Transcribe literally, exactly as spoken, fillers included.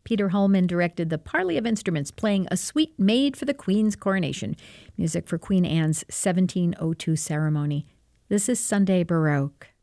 Peter Holman directed the parley of instruments playing a suite made for the Queen's coronation. Music for Queen Anne's seventeen oh two ceremony. This is Sunday Baroque.